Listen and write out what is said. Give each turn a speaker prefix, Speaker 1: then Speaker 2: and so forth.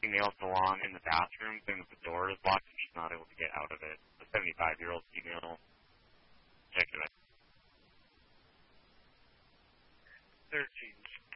Speaker 1: female salon in the bathroom, saying that the door is locked and she's not able to get out of it. A 75-year-old female. Check it out.
Speaker 2: 13.